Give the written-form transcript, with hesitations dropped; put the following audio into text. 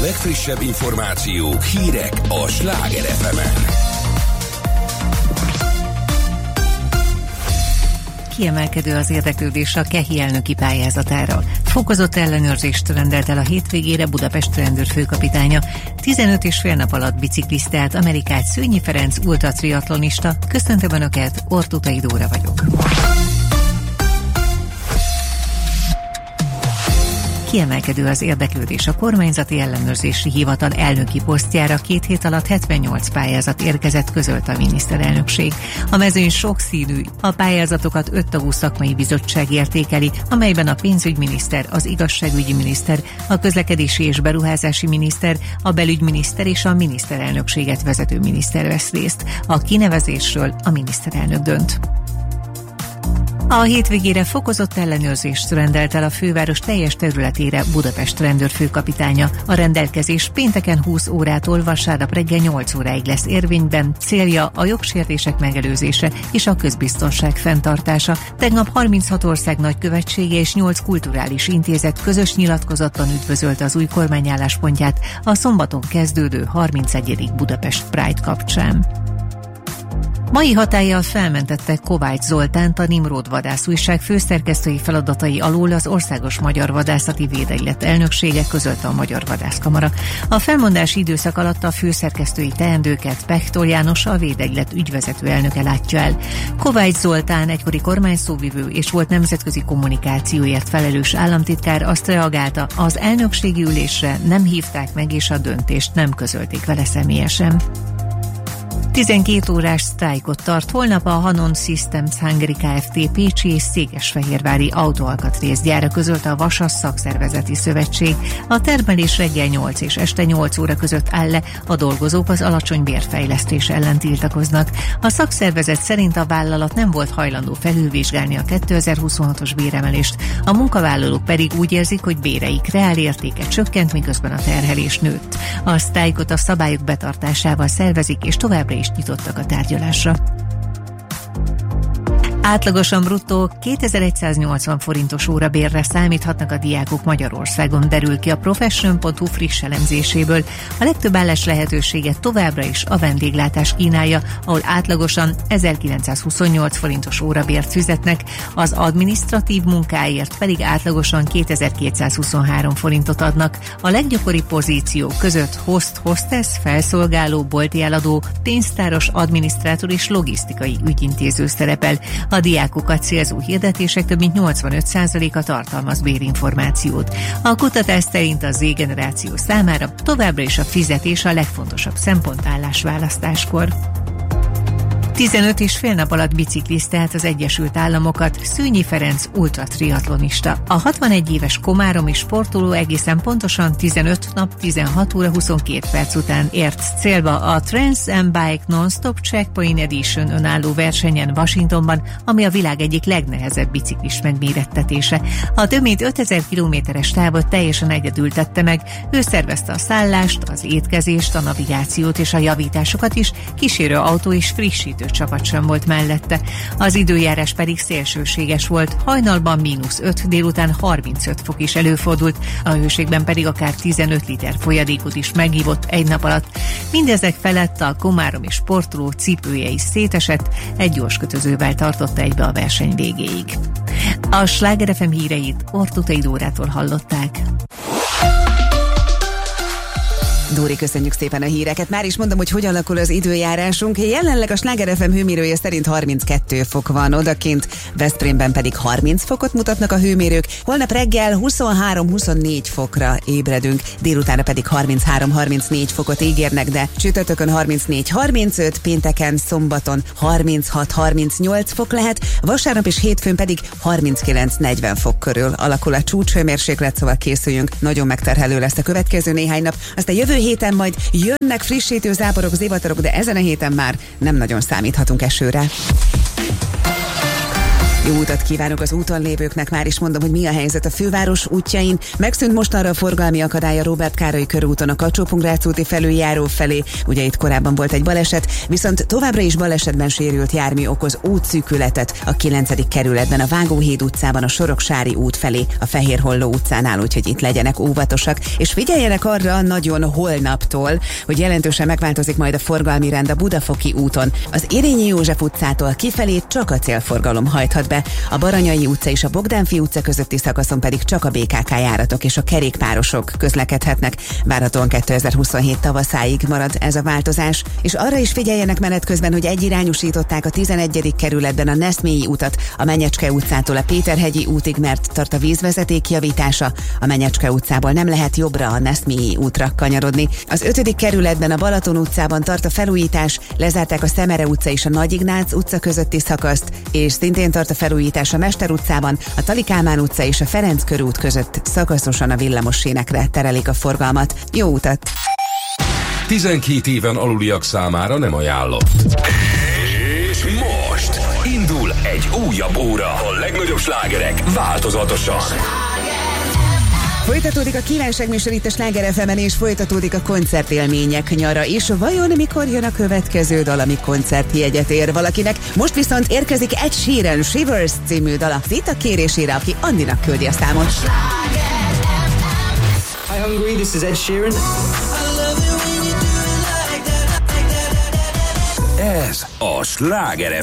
legfrissebb információk, hírek a Sláger FM-en. Kiemelkedő az érdeklődés a KEHI elnöki pályázatára. Fokozott ellenőrzést rendelt el a hétvégére Budapest rendőrfőkapitánya. 15,5 nap alatt biciklizte Amerikát Szőnyi Ferenc ultratriatlonista. Köszöntöm Önöket, Ortutai Dóra vagyok. Kiemelkedő az érdeklődés a kormányzati ellenőrzési hivatal elnöki posztjára. 2 hét alatt 78 pályázat érkezett, közölte a miniszterelnökség. A mezőny sokszínű. A pályázatokat 5 tagú szakmai bizottság értékeli, amelyben a pénzügyminiszter, az igazságügyi miniszter, a közlekedési és beruházási miniszter, a belügyminiszter és a miniszterelnökséget vezető miniszter vesz részt. A kinevezésről a miniszterelnök dönt. A hétvégére fokozott ellenőrzést rendelt el a főváros teljes területére Budapest rendőrfőkapitánya. A rendelkezés pénteken 20 órától vasárnap reggel 8 óráig lesz érvényben, célja a jogsértések megelőzése és a közbiztonság fenntartása. Tegnap 36 ország nagykövetsége és 8 kulturális intézet közös nyilatkozatban üdvözölte az új kormány álláspontját a szombaton kezdődő 31. Budapest Pride kapcsán. Mai hatállyal felmentette Kovács Zoltánt, a Nimród Vadász újság főszerkesztői feladatai alól az Országos Magyar Vadászati Védegylet elnöksége, közölte a Magyar Vadászkamara. A felmondási időszak alatt a főszerkesztői teendőket Pechtold János, a Védegylet ügyvezető elnöke látja el. Kovács Zoltán, egykori kormányszóvivő és volt nemzetközi kommunikációért felelős államtitkár azt reagálta, az elnökségi ülésre nem hívták meg és a döntést nem közölték vele személyesen. 12 órás sztrájkot tart holnap a Hanon Systems Hungary Kft. Pécsi és Székesfehérvári autóalkatrészgyára, közölte a Vasas Szakszervezeti Szövetség. A termelés reggel 8 és este 8 óra között áll le, a dolgozók az alacsony bérfejlesztés ellen tiltakoznak. A szakszervezet szerint a vállalat nem volt hajlandó felülvizsgálni a 2026-os béremelést, a munkavállalók pedig úgy érzik, hogy béreik reál értéke csökkent, miközben a terhelés nőtt. A sztrájkot a szabályok betartásával szervezik, és továbbra is nyitottak a tárgyalásra. Átlagosan bruttó 2180 forintos órabérre számíthatnak a diákok Magyarországon, derül ki a Profession.hu friss elemzéséből. A legtöbb állás lehetőséget továbbra is a vendéglátás kínálja, ahol átlagosan 1928 forintos órabért fizetnek, az adminisztratív munkáért pedig átlagosan 2223 forintot adnak. A leggyakoribb pozíciók között host-hostess, felszolgáló, bolti eladó, pénztáros, adminisztrátor és logisztikai ügyintéző szerepel. A diákokat célzó hirdetések több mint 85%-a tartalmaz bérinformációt. A kutatás szerint a Z-generáció számára továbbra is a fizetés a legfontosabb szempont állásválasztáskor. 15,5 nap alatt biciklizte az Egyesült Államokat Szőnyi Ferenc ultratriatlonista. A 61 éves komáromi sportoló egészen pontosan 15 nap, 16 óra 22 perc után ért célba a Trans Am Bike Non-Stop Checkpoint Edition önálló versenyen Washingtonban, ami a világ egyik legnehezebb biciklis megmérettetése. A több mint 5000 kilométeres távot teljesen egyedül tette meg, ő szervezte a szállást, az étkezést, a navigációt és a javításokat is, kísérő autó és frissítő csapat sem volt mellette. Az időjárás pedig szélsőséges volt, hajnalban -5, délután 35 fok is előfordult, a hőségben pedig akár 15 liter folyadékot is megívott egy nap alatt. Mindezek felett a komáromi sportoló cipője is szétesett, egy gyorskötözővel tartotta egybe a verseny végéig. A Sláger FM híreit Ortutai Dórától hallották. Dóri, köszönjük szépen a híreket. Már is mondom, hogy alakul az időjárásunk. Jelenleg a Sláger FM hőmérője szerint 32 fok van odakint, Veszprémben pedig 30 fokot mutatnak a hőmérők. Holnap reggel 23-24 fokra ébredünk, délutánra pedig 33-34 fokot ígérnek, de csütörtökön 34-35, pénteken, szombaton 36-38 fok lehet, vasárnap és hétfőn pedig 39-40 fok körül alakul a csúcshőmérséklet, szóval készüljünk. Nagyon megterhelő lesz a következő néhány nap. Aztán jövő héten majd jönnek frissítő záporok, zivatarok, de ezen a héten már nem nagyon számíthatunk esőre. Jó utat kívánok az úton lévőknek, már is mondom, hogy mi a helyzet a főváros útjain. Megszűnt mostanra a forgalmi akadály a Róbert Károly körúton a Kacsó-Pongrác úti felüljáró felé. Ugye itt korábban volt egy baleset, viszont továbbra is balesetben sérült jármű okoz útszűkületet a 9. kerületben, a Vágóhíd utcában, a Soroksári út felé, a Fehérholló utcánál, úgyhogy itt legyenek óvatosak, és figyeljenek arra nagyon holnaptól, hogy jelentősen megváltozik majd a forgalmi rend a Budafoki úton. Az Érényi József utcától kifelé csak a célforgalom hajthat be, a Baranyai utca és a Bogdánfi utca közötti szakaszon pedig csak a BKK járatok és a kerékpárosok közlekedhetnek. Várhatóan 2027 tavaszáig marad ez a változás, és arra is figyeljenek menet közben, hogy egyirányosították a 11. kerületben a Neszmélyi utat a Menyecske utcától a Péterhegyi útig, mert tart a vízvezeték javítása. A Menyecske utcából nem lehet jobbra a Neszmélyi útra kanyarodni. Az 5. kerületben a Balaton utcában tart a felújítás, lezárták a Szemere utca és a Nagy Ignác utca közötti szakaszt, és szintén tart a felújítás a Mester utcában, a Tali Kálmán utca és a Ferenc körút között szakaszosan a villamossínekre terelik a forgalmat. Jó utat! 12 éven aluliak számára nem ajánlott. És most indul egy újabb óra. A legnagyobb slágerek változatosan. Folytatódik a kívánságműsor itt a Sláger FM-en, és folytatódik a koncertélmények nyara is. Vajon mikor jön a következő dal, ami koncertjegyet ér valakinek? Most viszont érkezik Ed Sheeran Shivers című dala Zita kérésére, aki Andinak küldi a számot. Hi Hungary, this is Ed Sheeran. Ez a Sláger